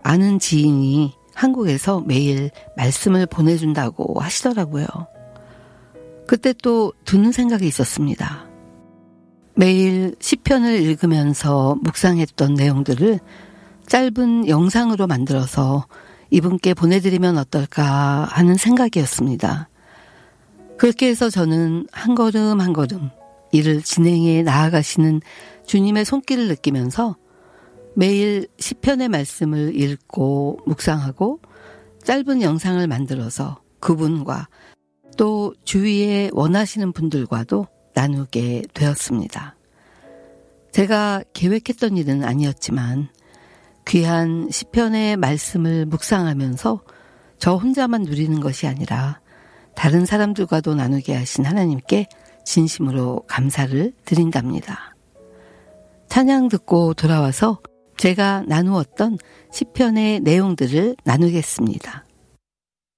아는 지인이 한국에서 매일 말씀을 보내준다고 하시더라고요. 그때 또 드는 생각이 있었습니다. 매일 시편을 읽으면서 묵상했던 내용들을 짧은 영상으로 만들어서 이분께 보내드리면 어떨까 하는 생각이었습니다. 그렇게 해서 저는 한 걸음 한 걸음 이를 진행해 나아가시는 주님의 손길을 느끼면서 매일 시편의 말씀을 읽고 묵상하고 짧은 영상을 만들어서 그분과 또 주위에 원하시는 분들과도 나누게 되었습니다. 제가 계획했던 일은 아니었지만 귀한 시편의 말씀을 묵상하면서 저 혼자만 누리는 것이 아니라 다른 사람들과도 나누게 하신 하나님께 진심으로 감사를 드린답니다. 찬양 듣고 돌아와서 제가 나누었던 시편의 내용들을 나누겠습니다.